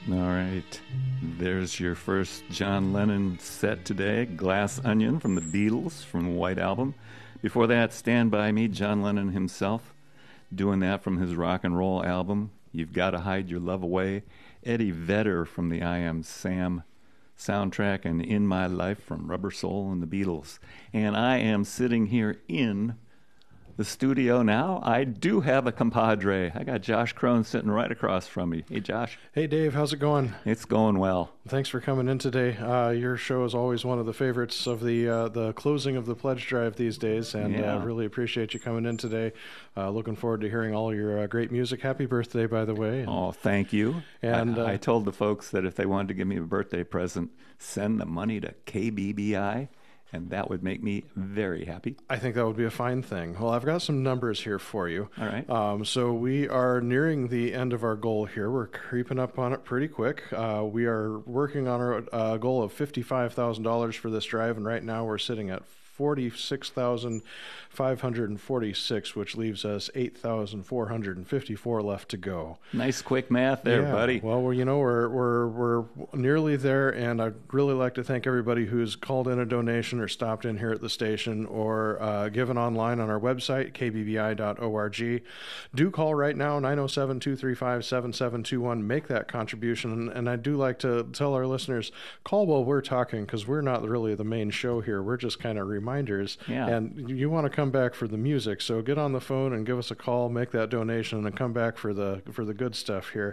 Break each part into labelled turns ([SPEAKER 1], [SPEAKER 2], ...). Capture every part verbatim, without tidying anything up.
[SPEAKER 1] All right. There's your first John Lennon set today, Glass Onion from the Beatles from the White Album. Before that, Stand By Me, John Lennon himself, doing that from his rock and roll album, You've Gotta Hide Your Love Away. Eddie Vedder from the I Am Sam soundtrack, and In My Life from Rubber Soul and the Beatles. And I am sitting here in the studio now. I do have a compadre. I got Josh Crone sitting right across from me. Hey, Josh.
[SPEAKER 2] Hey, Dave. How's it going?
[SPEAKER 1] It's going well.
[SPEAKER 2] Thanks for coming in today. Uh, your show is always one of the favorites of the uh, the closing of the pledge drive these days, and I yeah. uh, really appreciate you coming in today. Uh, looking forward to hearing all your uh, great music. Happy birthday, by the way.
[SPEAKER 1] And, oh, thank you. And I, uh, I told the folks that if they wanted to give me a birthday present, send the money to K B B I. And that would make me very happy.
[SPEAKER 2] I think that would be a fine thing. Well, I've got some numbers here for you.
[SPEAKER 1] All right.
[SPEAKER 2] Um, so we are nearing the end of our goal here. We're creeping up on it pretty quick. Uh, we are working on our uh, goal of fifty-five thousand dollars for this drive, and right now we're sitting at forty-six thousand five hundred forty-six, which leaves us eight thousand four hundred fifty-four left to go.
[SPEAKER 1] Nice quick math there,
[SPEAKER 2] yeah.
[SPEAKER 1] buddy.
[SPEAKER 2] Well, we're, you know, we're we're we're nearly there, and I'd really like to thank everybody who's called in a donation or stopped in here at the station or uh, given online on our website, k b b i dot org. Do call right now, nine oh seven, two three five, seven seven two one. Make that contribution, and, and I do like to tell our listeners, call while we're talking, because we're not really the main show here. We're just kind of reminders,
[SPEAKER 1] yeah.
[SPEAKER 2] and you want to come back for the music, so get on the phone and give us a call, make that donation, and come back for the for the good stuff here.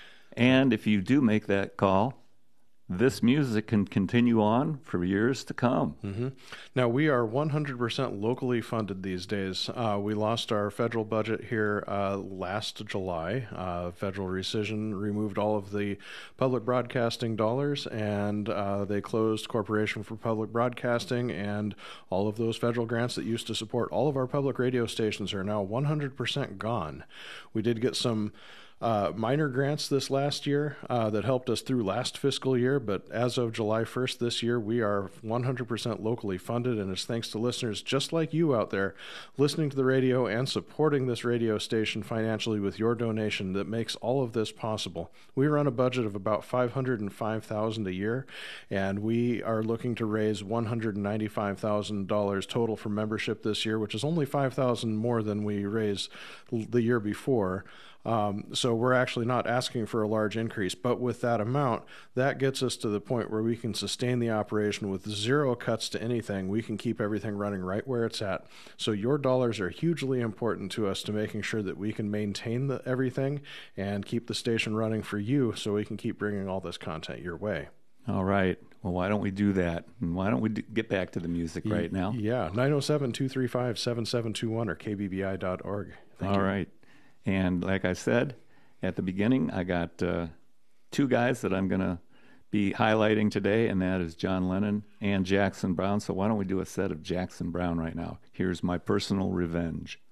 [SPEAKER 1] And if you do make that call, this music can continue on for years to come.
[SPEAKER 2] Mm-hmm. Now, we are one hundred percent locally funded these days. Uh, we lost our federal budget here uh, last July. Uh, federal rescission removed all of the public broadcasting dollars, and uh, they closed Corporation for Public Broadcasting, and all of those federal grants that used to support all of our public radio stations are now one hundred percent gone. We did get some Uh, minor grants this last year uh, that helped us through last fiscal year, but as of July first this year, we are one hundred percent locally funded, and it's thanks to listeners just like you out there listening to the radio and supporting this radio station financially with your donation that makes all of this possible. We run a budget of about five hundred five thousand dollars a year, and we are looking to raise one hundred ninety-five thousand dollars total for membership this year, which is only five thousand dollars more than we raised the year before. Um, so we're actually not asking for a large increase, but with that amount, that gets us to the point where we can sustain the operation with zero cuts to anything. We can keep everything running right where it's at. So your dollars are hugely important to us to making sure that we can maintain the, everything and keep the station running for you so we can keep bringing all this content your way.
[SPEAKER 1] All right. Well, why don't we do that? And why don't we do, get back to the music right now?
[SPEAKER 2] Yeah, nine oh seven, two three five, seven seven two one or k b b i dot org. Thank
[SPEAKER 1] all
[SPEAKER 2] you.
[SPEAKER 1] right. And like I said at the beginning, I got uh, two guys that I'm going to be highlighting today, and that is John Lennon and Jackson Browne. So why don't we do a set of Jackson Browne right now? Here's My Personal Revenge.